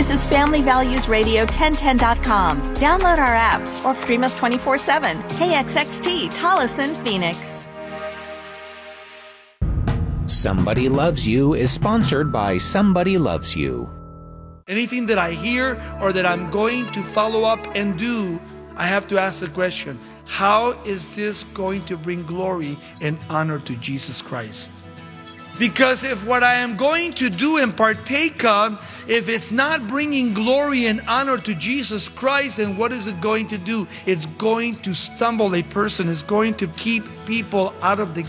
This is Family Values Radio 1010.com. Download our apps or stream us 24/7. KXXT, Tolleson, Phoenix. Somebody Loves You is sponsored by Somebody Loves You. Anything that I hear or that I'm going to follow up and do, I have to ask the question, how is this going to bring glory and honor to Jesus Christ? Because if what I am going to do and partake of, if it's not bringing glory and honor to Jesus Christ, then what is it going to do? It's going to stumble a person. It's going to keep people out of the